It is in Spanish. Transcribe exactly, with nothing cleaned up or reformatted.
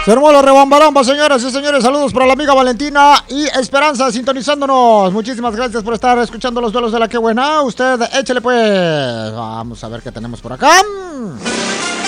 Se armó la rebambaramba, señoras y señores. Saludos para la amiga Valentina y Esperanza sintonizándonos. Muchísimas gracias por estar escuchando los duelos de la que buena. Usted, échale pues. Vamos a ver qué tenemos por acá.